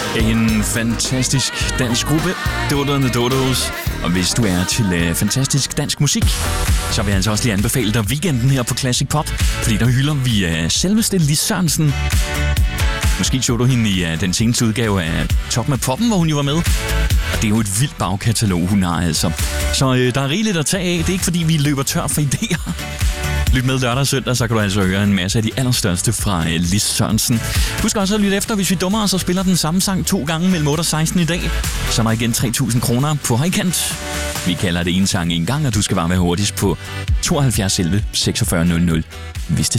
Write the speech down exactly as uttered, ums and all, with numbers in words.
En fantastisk dansk gruppe, Dodo and the Dodos. Og hvis du er til uh, fantastisk dansk musik, så vil jeg altså også lige anbefale dig weekenden her på Classic Pop. Fordi der hylder vi uh, selveste Lis Sørensen. Måske så du hende i uh, den seneste udgave af Top med Poppen, hvor hun jo var med. Og det er jo et vildt bagkatalog, hun har altså. Så uh, der er rigeligt at tage af. Det er ikke fordi, vi løber tør for idéer. Lyt med lørdag og søndag, så kan du altså høre en masse af de allerstørste fra uh, Lis Sørensen. Husk også at lytte efter, hvis vi dummer os og spiller den samme sang to gange mellem otte og seksten i dag. Så er der igen tre tusind kroner på højkant. Vi kalder det en sang en gang, og du skal bare være hurtigst på tooghalvfjerds elleve seksogfyrre nul nul, hvis det